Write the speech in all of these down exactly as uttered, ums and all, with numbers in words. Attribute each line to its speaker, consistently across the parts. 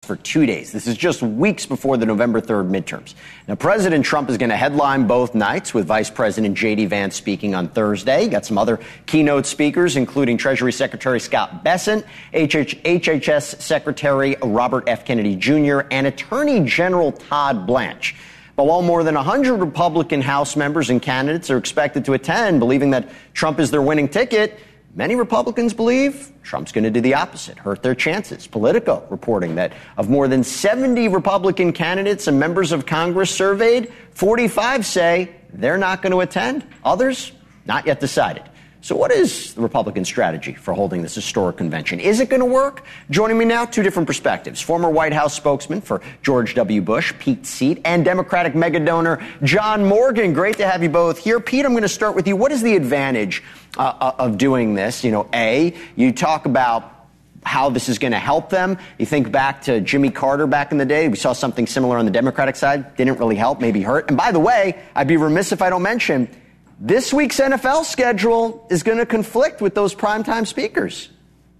Speaker 1: for two days. This is just weeks before the November third midterms. Now, President Trump is going to headline both nights with Vice President J D. Vance speaking on Thursday. Got some other keynote speakers, including Treasury Secretary Scott Bessent, H H S Secretary Robert F. Kennedy Junior, and Attorney General Todd Blanche. But while more than one hundred Republican House members and candidates are expected to attend, believing that Trump is their winning ticket, many Republicans believe Trump's going to do the opposite, hurt their chances. Politico reporting that of more than seventy Republican candidates and members of Congress surveyed, forty-five say they're not going to attend. Others, not yet decided. So what is the Republican strategy for holding this historic convention? Is it going to work? Joining me now, two different perspectives. Former White House spokesman for George W. Bush, Pete Seat, and Democratic mega donor John Morgan. Great to have you both here. Pete, I'm going to start with you. What is the advantage uh, of doing this? You know, A, you talk about how this is going to help them. You think back to Jimmy Carter back in the day. We saw something similar on the Democratic side. Didn't really help, maybe hurt. And by the way, I'd be remiss if I don't mention this week's N F L schedule is going to conflict with those primetime speakers.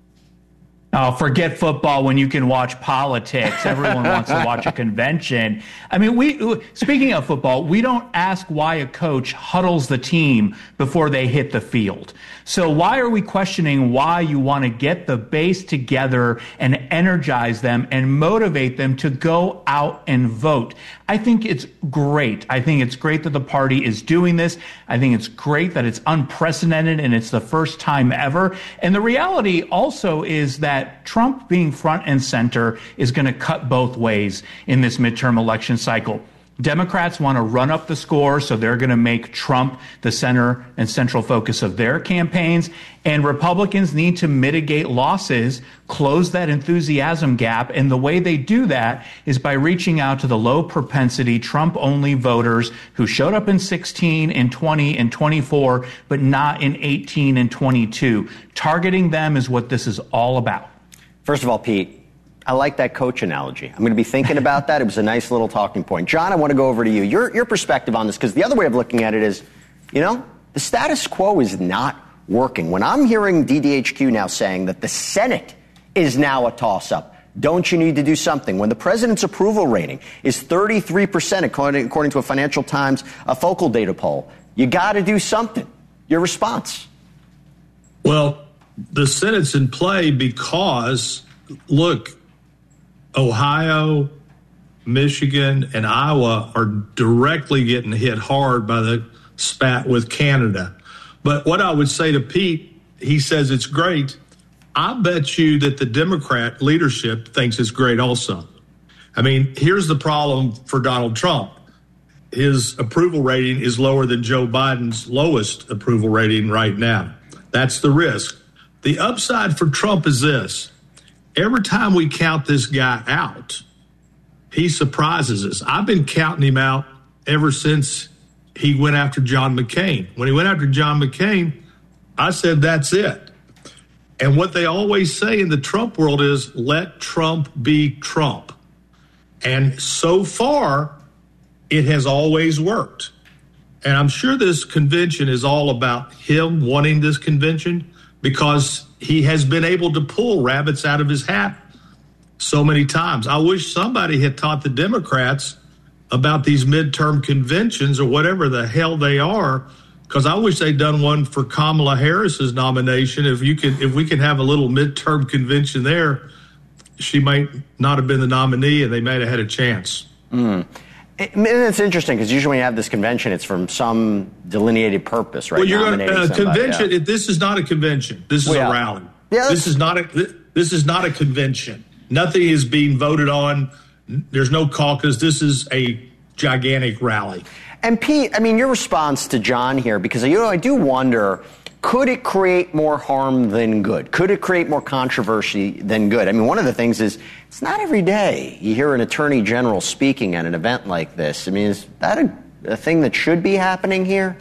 Speaker 2: Oh, forget football when you can watch politics. Everyone wants to watch a convention. I mean, we, speaking of football, we don't ask why a coach huddles the team before they hit the field. So why are we questioning why you want to get the base together and energize them and motivate them to go out and vote? I think it's great. I think it's great that the party is doing this. I think it's great that it's unprecedented and it's the first time ever. And the reality also is that Trump being front and center is going to cut both ways in this midterm election cycle. Democrats want to run up the score, so they're going to make Trump the center and central focus of their campaigns. And Republicans need to mitigate losses, close that enthusiasm gap. And the way they do that is by reaching out to the low propensity Trump-only voters who showed up in sixteen, in twenty, and twenty-four, but not in eighteen and twenty-two. Targeting them is what this is all about.
Speaker 1: First of all, Pete, I like that coach analogy. I'm going to be thinking about that. It was a nice little talking point. John, I want to go over to you. Your, your perspective on this, because the other way of looking at it is, you know, the status quo is not working. When I'm hearing D D H Q now saying that the Senate is now a toss-up, don't you need to do something? When the president's approval rating is thirty-three percent, according, according to a Financial Times a focal data poll, you got to do something. Your response?
Speaker 3: Well, the Senate's in play because, look, Ohio, Michigan, and Iowa are directly getting hit hard by the spat with Canada. But what I would say to Pete, he says it's great. I bet you that the Democrat leadership thinks it's great also. I mean, here's the problem for Donald Trump. His approval rating is lower than Joe Biden's lowest approval rating right now. That's the risk. The upside for Trump is this. Every time we count this guy out, he surprises us. I've been counting him out ever since he went after John McCain. When he went after John McCain, I said, that's it. And what they always say in the Trump world is, let Trump be Trump. And so far, it has always worked. And I'm sure this convention is all about him wanting this convention because he has been able to pull rabbits out of his hat so many times. I wish somebody had taught the Democrats about these midterm conventions or whatever the hell they are, because I wish they'd done one for Kamala Harris's nomination. If you could, if we could have a little midterm convention there, she might not have been the nominee and they might have had a chance.
Speaker 1: Mm. It, it's interesting because usually when you have this convention, it's from some delineated purpose, right?
Speaker 3: Well, you're going to uh, convention. Yeah. This is not a convention. This is well, yeah. a rally. Yeah, this is not a. This is not a convention. Nothing is being voted on. There's no caucus. This is a gigantic rally.
Speaker 1: And Pete, I mean, your response to John here, because you know, I do wonder. Could it create more harm than good? Could it create more controversy than good? I mean, one of the things is it's not every day you hear an attorney general speaking at an event like this. I mean, is that a, a thing that should be happening here?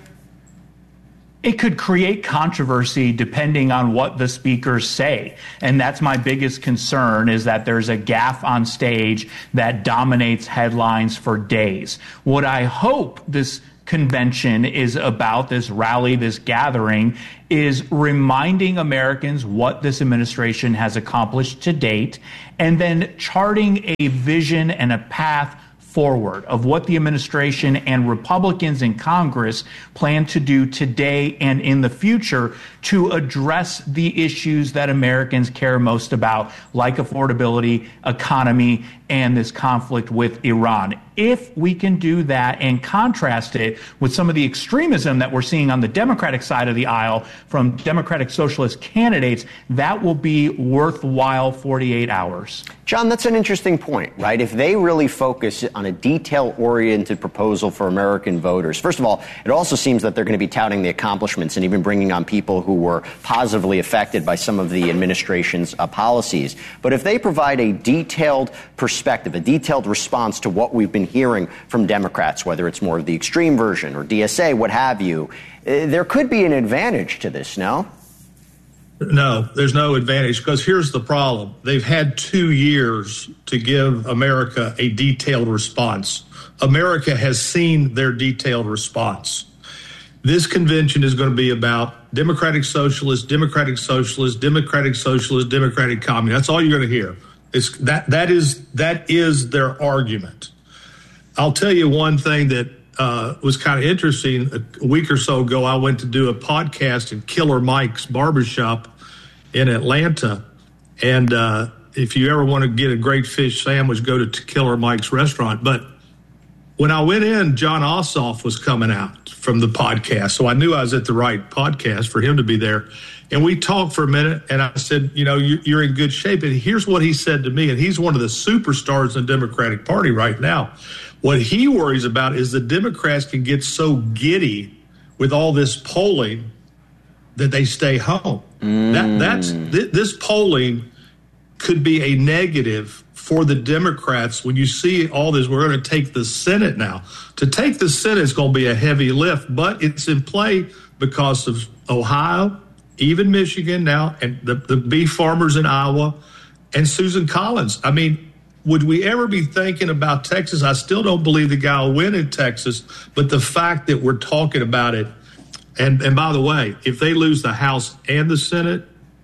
Speaker 2: It could create controversy depending on what the speakers say. And that's my biggest concern, is that there's a gaffe on stage that dominates headlines for days. What I hope this convention is about, this rally, this gathering, is reminding Americans what this administration has accomplished to date, and then charting a vision and a path forward of what the administration and Republicans in Congress plan to do today and in the future to address the issues that Americans care most about, like affordability, economy, and this conflict with Iran. If we can do that and contrast it with some of the extremism that we're seeing on the Democratic side of the aisle from Democratic socialist candidates, that will be worthwhile forty-eight hours.
Speaker 1: John, that's an interesting point, right? If they really focus on a detail-oriented proposal for American voters, first of all, it also seems that they're going to be touting the accomplishments and even bringing on people who were positively affected by some of the administration's uh, policies. But if they provide a detailed perspective, a detailed response to what we've been hearing from Democrats, whether it's more of the extreme version or D S A, what have you, uh, there could be an advantage to this, no?
Speaker 3: No, there's no advantage, because here's the problem. They've had two years to give America a detailed response. America has seen their detailed response. This convention is going to be about Democratic Socialists, Democratic Socialists, Democratic Socialists, Democratic Communists. That's all you're going to hear. It's that that is that is their argument. I'll tell you one thing that uh, was kind of interesting. A week or so ago, I went to do a podcast in Killer Mike's barbershop in Atlanta. And uh, if you ever want to get a great fish sandwich, go to Killer Mike's restaurant. But when I went in, Jon Ossoff was coming out from the podcast. So I knew I was at the right podcast for him to be there. And we talked for a minute, and I said, you know, you're in good shape. And here's what he said to me, and he's one of the superstars in the Democratic Party right now. What he worries about is the Democrats can get so giddy with all this polling that they stay home. Mm. That that's th- this polling could be a negative for the Democrats when you see all this. We're going to take the Senate now. To take the Senate is going to be a heavy lift, but it's in play because of Ohio, even Michigan now, and the, the beef farmers in Iowa, and Susan Collins. I mean, would we ever be thinking about Texas? I still don't believe the guy will win in Texas, but the fact that we're talking about it, and, and by the way, if they lose the House and the Senate,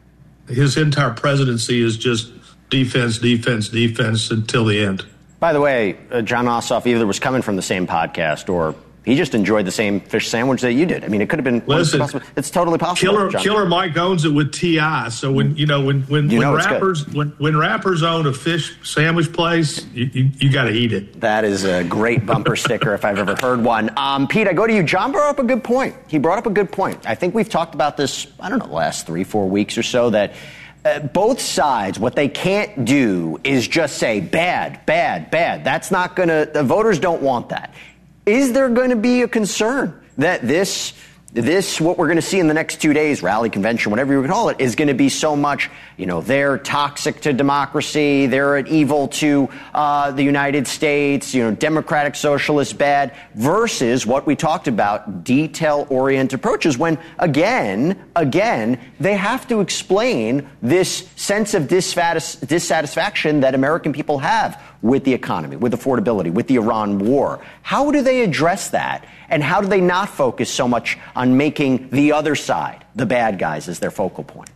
Speaker 3: his entire presidency is just defense, defense, defense until the end.
Speaker 1: By the way, uh, Jon Ossoff either was coming from the same podcast or he just enjoyed the same fish sandwich that you did. I mean, it could have been.
Speaker 3: Listen,
Speaker 1: it's totally possible.
Speaker 3: Killer, Killer Mike owns it with T I. So when you know when when,
Speaker 1: you
Speaker 3: when
Speaker 1: know
Speaker 3: rappers when, when rappers own a fish sandwich place, you, you, you got to eat it.
Speaker 1: That is a great bumper sticker if I've ever heard one. Um, Pete, I go to you. John brought up a good point. He brought up a good point. I think we've talked about this. I don't know, the last three, four weeks or so that. Uh, both sides, what they can't do is just say bad, bad, bad. That's not going to, the voters don't want that. Is there going to be a concern that this, this, what we're going to see in the next two days, rally, convention, whatever you would call it, is going to be so much, you know, they're toxic to democracy, they're an evil to uh, the United States, you know, democratic socialists bad, versus what we talked about, detail-oriented approaches, when, again, again, they have to explain this sense of dissatis- dissatisfaction that American people have with the economy, with affordability, with the Iran war. How do they address that? And how do they not focus so much on making the other side, the bad guys, as their focal point?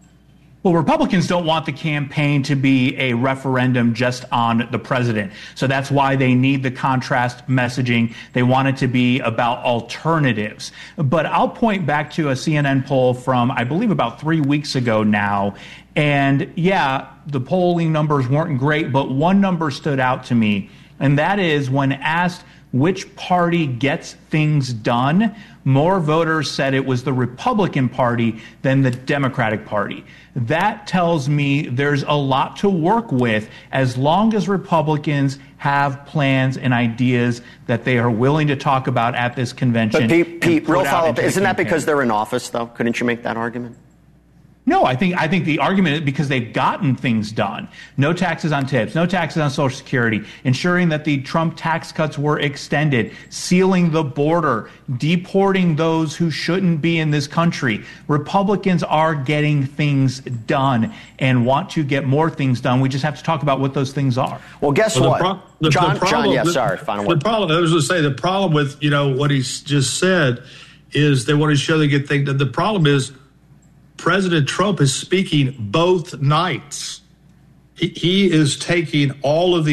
Speaker 2: Well, Republicans don't want the campaign to be a referendum just on the president. So that's why they need the contrast messaging. They want it to be about alternatives. But I'll point back to a C N N poll from, I believe, about three weeks ago now. And yeah, the polling numbers weren't great, but one number stood out to me. And that is when asked which party gets things done, more voters said it was the Republican Party than the Democratic Party. That tells me there's a lot to work with as long as Republicans have plans and ideas that they are willing to talk about at this convention.
Speaker 1: But Pete, Pete real follow-up, isn't that because they're in office, though? Couldn't you make that argument?
Speaker 2: No, I think I think the argument is because they've gotten things done. No taxes on tips, no taxes on Social Security, ensuring that the Trump tax cuts were extended, sealing the border, deporting those who shouldn't be in this country. Republicans are getting things done and want to get more things done. We just have to talk about what those things are.
Speaker 1: Well, guess
Speaker 3: well,
Speaker 1: what?
Speaker 3: Pro- the,
Speaker 1: John,
Speaker 3: the problem,
Speaker 1: John, yeah,
Speaker 3: the,
Speaker 1: sorry, final
Speaker 3: the
Speaker 1: word.
Speaker 3: problem, I was going to say, the problem with, you know, what he's just said is they want to show they get things done. The problem is President Trump is speaking both nights. He, he is taking all of the